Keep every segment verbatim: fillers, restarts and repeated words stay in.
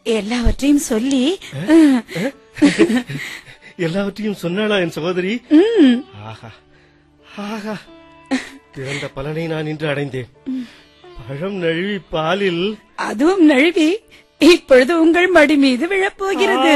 எல்லாவற்றையும் சொல்லி எல்லாவற்றையும் சொன்னாளா என் சகோதரி? ஆஹா ஆஹா, பிறந்த பலனை நான் இன்று அடைந்தேன். பழம் நழுவி பாலில், அதுவும் நழுவி இப்பொழுது உங்கள் மடி மீது விழப்போகிறது.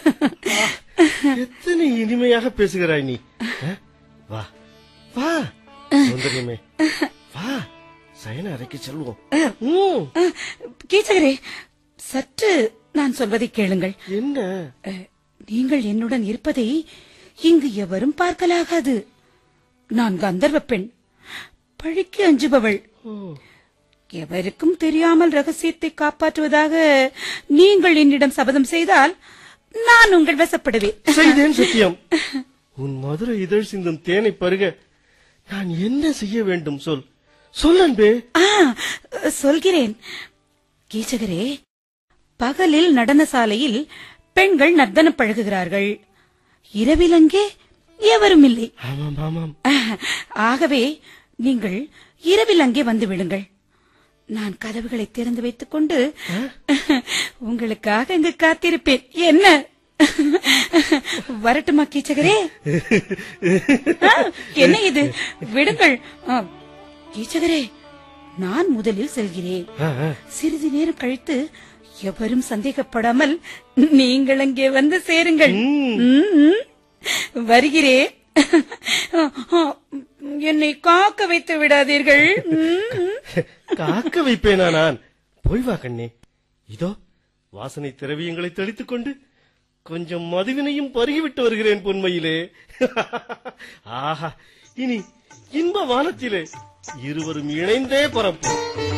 எத்தனை இனிமையாக பேசுகிறாய் நீ. வா வா சுந்தரியமே, வா சயன அறைக்கு செல்வோம். கீச்சகரே, சற்று நான் சொல்வதை கேளுங்கள். என்ன? நீங்கள் என்னுடன் இருப்பதை இங்கு எவரும் பார்க்கலாகாது. நான் கந்தர்வ பெண், பழிக்கு அஞ்சுபவள். எவருக்கும் தெரியாமல் ரகசியத்தை காப்பாற்றுவதாக நீங்கள் என்னிடம் சபதம் செய்தால் நான் உங்கள் வசப்படுவேன். செய்தேன் சத்தியம். உன் மதுரை இதழ் சிந்தும் தேனை பருக நான் என்ன செய்ய வேண்டும்? சொல் சொல் அன்பே. சொல்கிறேன். கீச்சகரே, பகலில் நடன சாலையில் பெண்கள் நர்த்தனம் பழகுகிறார்கள். இரவில் அங்கே எவரும் இல்லை. ஆமாம் ஆமாம். ஆகவே நீங்கள் இரவில் அங்கே வந்து விடுங்கள். நான் கதவுகளை திறந்து வைத்துக் கொண்டு உங்களுக்காக இங்கு காத்திருப்பேன். என்ன வரட்டுமா கீச்சகரே? என்ன இது? விடுங்கள். கீச்சகரே, நான் முதலில் செல்கிறேன். சிறிது நேரம் கழித்து எவரும் சந்தேகப்படாமல் நீங்கள் அங்கே வந்து சேருங்கள். வருகிறேன். என்னை காக்க வைத்து விடாதீர்கள். காக்க வைப்பேனா நான்? போய் வா கண்ணே. இதோ வாசனை திரவியங்களை தெளித்துக் கொண்டு கொஞ்சம் மதுவினையும் பருகிவிட்டு வருகிறேன் பொன்மையிலே. ஆஹா, இனி இன்ப வானத்திலே இருவரும் இணைந்தே பரப்போம்.